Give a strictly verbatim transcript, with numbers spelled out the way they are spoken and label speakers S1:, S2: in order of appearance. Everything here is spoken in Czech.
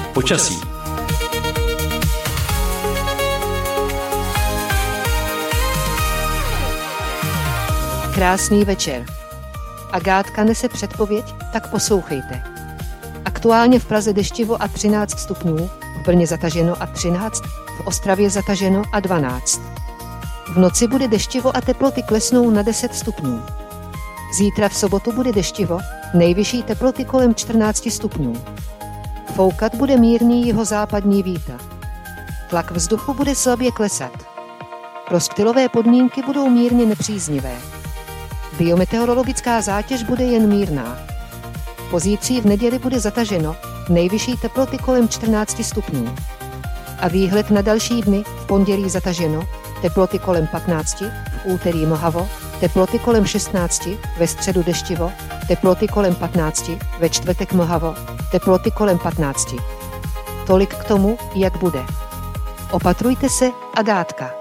S1: počasí.
S2: Krásný večer. Agátka nese předpověď, tak poslouchejte. Aktuálně v Praze deštivo a třináct stupňů, v Brně zataženo a třináct, v Ostravě zataženo a dvanáct. V noci bude deštivo a teploty klesnou na deset stupňů. Zítra v sobotu bude deštivo, nejvyšší teploty kolem čtrnáct stupňů. Foukat bude mírný jihozápadní vítr. Tlak vzduchu bude slabě klesat. Rozptylové podmínky budou mírně nepříznivé. Biometeorologická zátěž bude jen mírná. Pozítří v neděli bude zataženo, nejvyšší teploty kolem čtrnáct stupňů. A výhled na další dny: v pondělí zataženo, teploty kolem patnáct, v úterý mlhavo, teploty kolem šestnáct, ve středu deštivo, teploty kolem patnáct, ve čtvrtek mlhavo, teploty kolem patnáct. Tolik k tomu, jak bude. Opatrujte se, Agátka.